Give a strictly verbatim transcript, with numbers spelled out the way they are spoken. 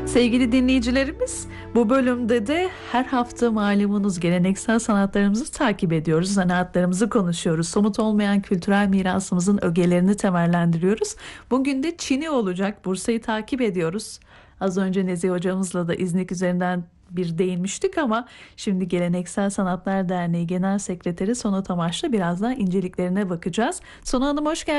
Sevgili dinleyicilerimiz, bu bölümde de her hafta malumunuz geleneksel sanatlarımızı takip ediyoruz, zanaatlarımızı konuşuyoruz, somut olmayan kültürel mirasımızın ögelerini temellendiriyoruz. Bugün de Çin'i olacak, Bursa'yı takip ediyoruz. Az önce Nezih hocamızla da İznik üzerinden bir değinmiştik ama şimdi Geleneksel Sanatlar Derneği Genel Sekreteri Sonat Amaç'la biraz daha inceliklerine bakacağız. Sona Hanım, hoş geldiniz.